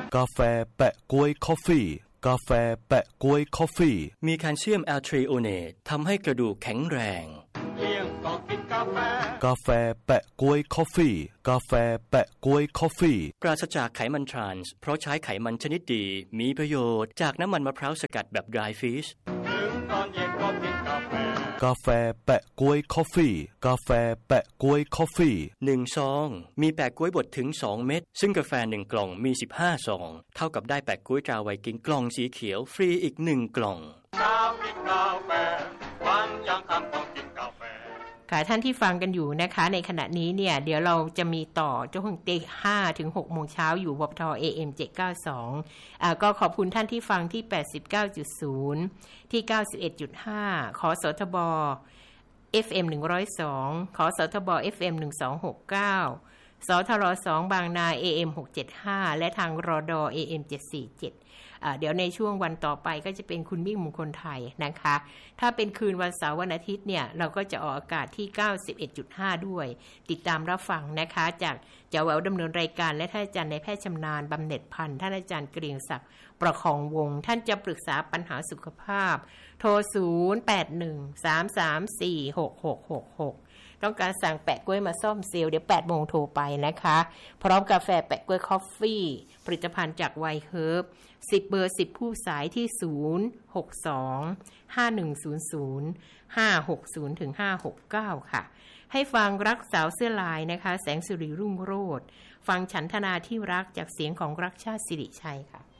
กาแฟแปะก๊วยคอฟฟี่กาแฟแปะก๊วยคอฟฟี่มีแคลเซียมแอลทรีโอเนตทำให้กระดูกแข็งแรงเลี้ยงก็กินกาแฟกาแฟแปะก๊วยคอฟฟี่กาแฟแปะก๊วยคอฟฟี่ปราศจากไขมันทรานส์เพราะใช้ไขมันชนิดดีมีประโยชน์จากน้ำมันมะพร้าวสกัดแบบ dry fish ถึงตอนเย็นก็กินกาแฟกาแฟแปะก๊วยคอฟฟี่กาแฟแปะก๊วยคอฟฟี่ 1ซองมีแปะก๊วยบดถึง2เม็ดซึ่งกาแฟ1กล่องมี15ซองเท่ากับได้แปะก๊วยตราไวกิ้งกล่องสีเขียวฟรีอีก1กล่องเช้ากินกาแฟวันยังค่ำต้องกินกาแฟค่ะท่านที่ฟังกันอยู่นะคะในขณะนี้เนี่ยเดี๋ยวเราจะมีต่อช่วงตี 5 ถึง 6 โมงเช้าอยู่วปท AM 792ก็ขอบคุณท่านที่ฟังที่ 89.0 ที่ 91.5 ขอสทบ FM 102 ขอสทบ FM 1269 สทร2บางนา AM 675และทางรด AM 747เดี๋ยวในช่วงวันต่อไปก็จะเป็นคุณมิ่งมงคลไทยนะคะถ้าเป็นคืนวันเสาร์วันอาทิตย์เนี่ยเราก็จะออกอากาศที่ 91.5 ด้วยติดตามรับฟังนะคะจากเจ้าแหววดำเนินรายการและท่านอาจารย์นายแพทย์ชำนาญบำเหน็จพันธ์ท่านอาจารย์เกรียงศักดิ์ประคองวงท่านจะปรึกษาปัญหาสุขภาพโทร 0813346666 ต้องการสั่งแปะกล้วยมาซ่อมเซลล์เดี๋ยว 8 โมงโทรไปนะคะพร้อมกาแฟแปะกล้วยคอฟฟี่ผลิตภัณฑ์จากไวเฮิร์บ10 เบอร์ 10 ผู้สายที่ 062-510-560-569 ค่ะให้ฟังรักสาวเสื้อลายนะคะแสงสุริรุ่งโรจน์ฟังฉันทนาที่รักจากเสียงของรักชาติสิริชัยค่ะ